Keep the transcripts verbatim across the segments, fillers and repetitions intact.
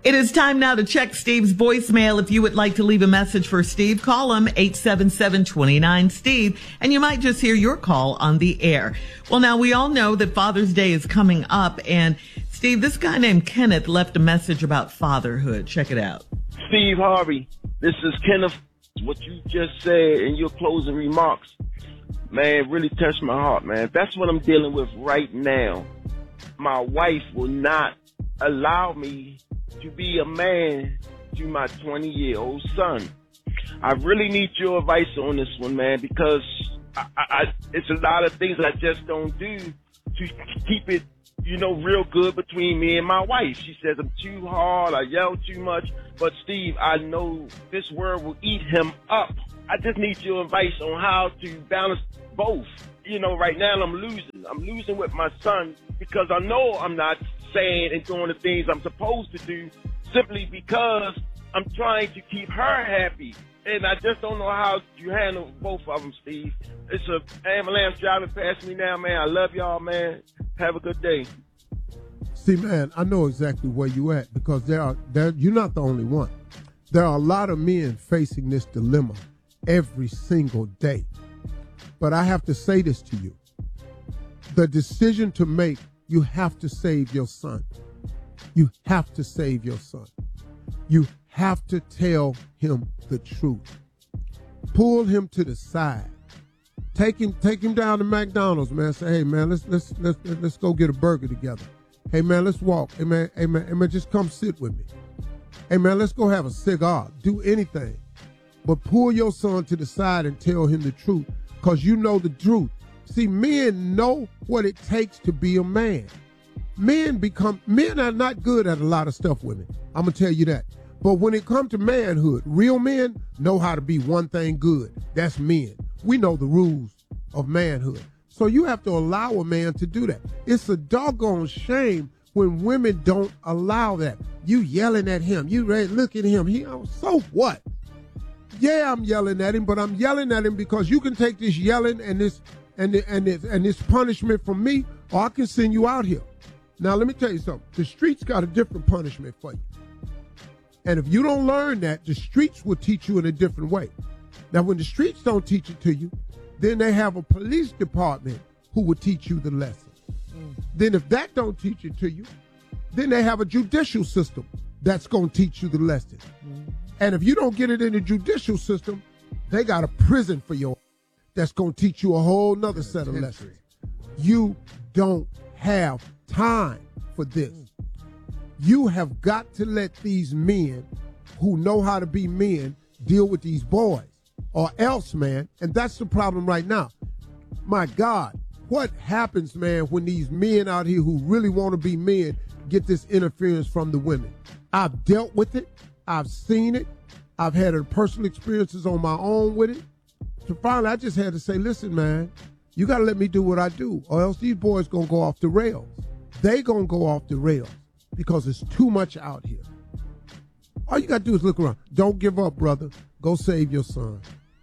It is time now to check Steve's voicemail. If you would like to leave a message for Steve, call him eight seven seven, two nine, Steve, and you might just hear your call on the air. Well, now we all know that Father's Day is coming up, and Steve, this guy named Kenneth left a message about fatherhood. Check it out. Steve Harvey, this is Kenneth. What you just said in your closing remarks, man, really touched my heart, man. That's what I'm dealing with right now. My wife will not allow me to be a man to my twenty-year-old son. I really need your advice on this one, man, because I, I, it's a lot of things I just don't do to keep it, you know, real good between me and my wife. She says I'm too hard, I yell too much, but Steve, I know this world will eat him up. I just need your advice on how to balance both. You know, right now I'm losing. I'm losing with my son because I know I'm not saying and doing the things I'm supposed to do simply because I'm trying to keep her happy. And I just don't know how you handle both of them, Steve. It's a ambulance driving past me now, man. I love y'all, man. Have a good day. See, man, I know exactly where you at because there are there. You're not the only one. There are a lot of men facing this dilemma every single day. But I have to say this to you. The decision to make, you have to save your son. You have to save your son. You have to tell him the truth. Pull him to the side. Take him, take him down to McDonald's, man. Say, hey, man, let's let's let's let's go get a burger together. Hey, man, let's walk. Hey, man, hey, man, hey, man, just come sit with me. Hey, man, let's go have a cigar. Do anything. But pull your son to the side and tell him the truth. Because you know the truth. See, men know what it takes to be a man. Men become, men are not good at a lot of stuff, women. I'm going to tell you that. But when it comes to manhood, real men know how to be one thing good. That's men. We know the rules of manhood. So you have to allow a man to do that. It's a doggone shame when women don't allow that. You yelling at him. You ready, look at him. He, oh, so what? Yeah, I'm yelling at him, but I'm yelling at him because you can take this yelling and this and the, and this, and this punishment from me, or I can send you out here. Now, let me tell you something. The streets got a different punishment for you. And if you don't learn that, the streets will teach you in a different way. Now, when the streets don't teach it to you, then they have a police department who will teach you the lesson. Mm. Then if that don't teach it to you, then they have a judicial system that's going to teach you the lesson. Mm. And if you don't get it in the judicial system, they got a prison for you that's going to teach you a whole nother set of lessons. You don't have time for this. You have got to let these men who know how to be men deal with these boys, or else, man, and that's the problem right now. My God, what happens, man, when these men out here who really want to be men get this interference from the women? I've dealt with it. I've seen it. I've had personal experiences on my own with it. So finally, I just had to say, listen, man, you got to let me do what I do, or else these boys going to go off the rails. They going to go off the rails because it's too much out here. All you got to do is look around. Don't give up, brother. Go save your son.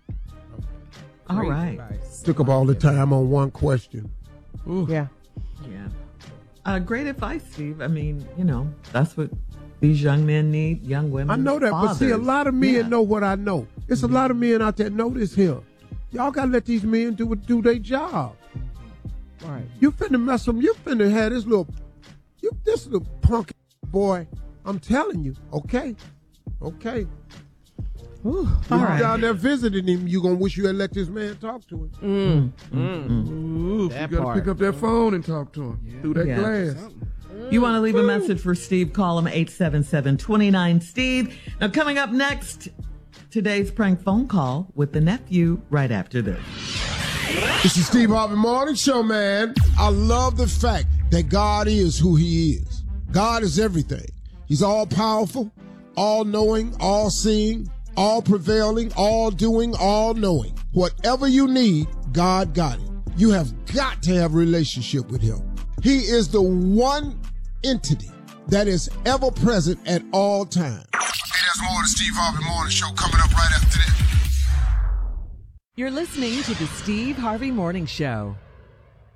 All right. Took up all the time on one question. Ooh. Yeah. Yeah. Uh, great advice, Steve. I mean, you know, that's what these young men need, young women. I know that, fathers. But see, a lot of men yeah. know what I know. It's mm-hmm. a lot of men out there know this here. Y'all got to let these men do do their job. All right. You finna mess them. You finna have this little, you, this little punk boy. I'm telling you. Okay. Okay. Ooh, all right. down there visiting him, you going to wish you had let this man talk to him. Mm. Mm. Mm. Ooh, you got to pick up that phone and talk to him yeah. through that yeah. glass. You want to leave a message for Steve, call him eight seven seven, two nine, Steve. Now, coming up next, today's prank phone call with the nephew right after this. This is Steve Harvey Morning Show, man. I love the fact that God is who he is. God is everything. He's all powerful, all knowing, all seeing, all prevailing, all doing, all knowing. Whatever you need, God got it. You have got to have a relationship with him. He is the one entity that is ever present at all times. Hey, there's more of the Steve Harvey Morning Show coming up right after this. You're listening to the Steve Harvey Morning Show.